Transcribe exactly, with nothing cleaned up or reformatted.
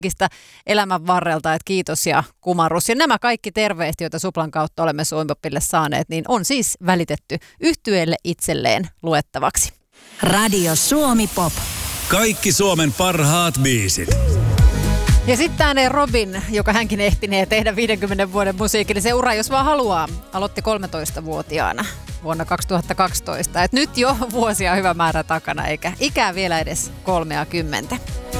elämän varrelta, että kiitos ja kumarus. Ja nämä kaikki terveiset, joita Suplan kautta olemme Suomi-popille saaneet, niin on siis välitetty yhtyeelle itselleen luettavaksi. Radio Suomi Pop. Kaikki Suomen parhaat biisit. Ja sitten ääneen Robin, joka hänkin ehtinee tehdä viidenkymmenen vuoden musiikillisen ura, jos vaan haluaa. Aloitti kolmetoistavuotiaana vuonna kaksituhattakaksitoista. Et nyt jo vuosia hyvä määrä takana, eikä ikää vielä edes kolmekymmentä.